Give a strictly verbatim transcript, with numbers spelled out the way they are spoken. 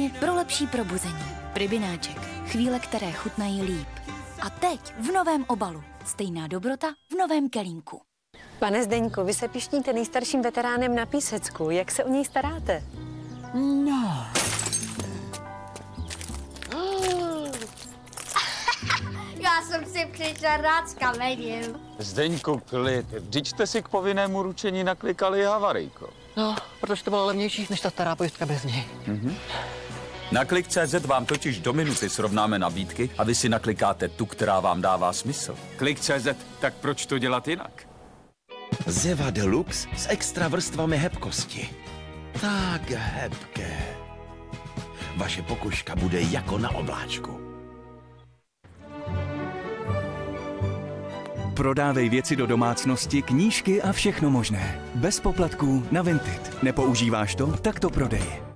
Doplněk pro lepší probuzení. Pribináček. Chvíle, které chutnají líp. A teď v novém obalu. Stejná dobrota v novém kelímku. Pane Zdeňku, vy se pišníte nejstarším veteránem na Písecku. Jak se o něj staráte? No. Já jsem si přišel rád s kamením. Zdeňku, klid. Vždyť jste si k povinnému ručení naklikali havarijko. No, protože to bylo levnější než ta stará pojistka bez něj. Mhm. Na Klik tečka cé zet vám totiž do minuty srovnáme nabídky a vy si naklikáte tu, která vám dává smysl. Klik tečka cé zet, tak proč to dělat jinak? Zeva Deluxe s extra vrstvami hebkosti. Tak hebké. Vaše pokožka bude jako na obláčku. Prodávej věci do domácnosti, knížky a všechno možné. Bez poplatků na Vinted. Nepoužíváš to? Tak to prodej.